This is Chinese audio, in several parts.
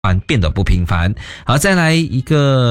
变得不平凡。好，再来一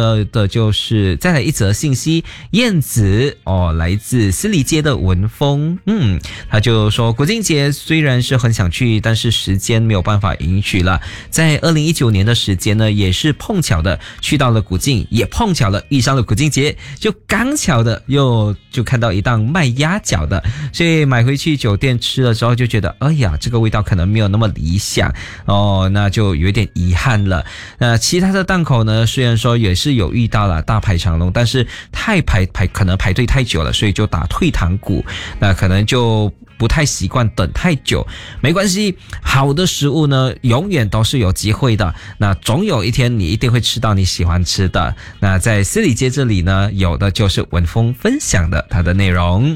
则信息，燕子来自司礼街的文峰，他就说国庆节虽然是很想去，但是时间没有办法允许了。在2019年的时间呢，也是碰巧的去到了古晋，也碰巧了遇上了国庆节，就刚巧的又就看到一档卖鸭脚的，所以买回去酒店吃了之后就觉得，哎呀，这个味道可能没有那么理想那就有一点遗憾了。那其他的档口呢，虽然说也是有遇到了大排长龙，但是可能排队太久了，所以就打退堂鼓，那可能就不太习惯等太久。没关系，好的食物呢永远都是有机会的，那总有一天你一定会吃到你喜欢吃的。那在司礼街这里呢，有的就是文峰分享的它的内容。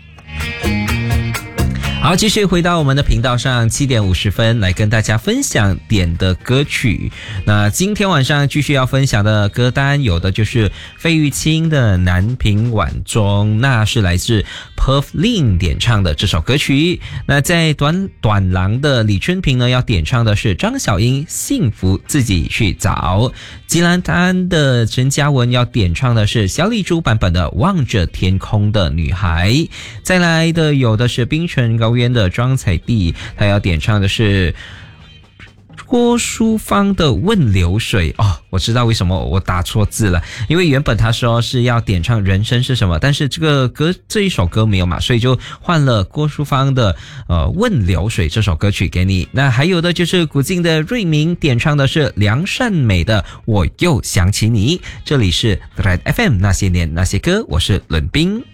好，继续回到我们的频道上，7点50分来跟大家分享点的歌曲。那今天晚上继续要分享的歌单，有的就是费玉清的《南屏晚钟》，那是来自 Perf Lin 点唱的这首歌曲。那在短廊的李春平呢，要点唱的是张小英《幸福自己去找》。吉兰丹的陈嘉文要点唱的是小丽珠版本的《望着天空的女孩》。再来的有的是冰城高原的庄彩碧，他要点唱的是郭淑芳的《问流水》。我知道为什么我打错字了，因为原本他说是要点唱人生是什么，但是这一首歌没有嘛，所以就换了郭淑芳的问流水这首歌曲给你。那还有的就是古晋的瑞明点唱的是梁善美的我又想起你。这里是 Red FM 那些年那些歌，我是伦斌。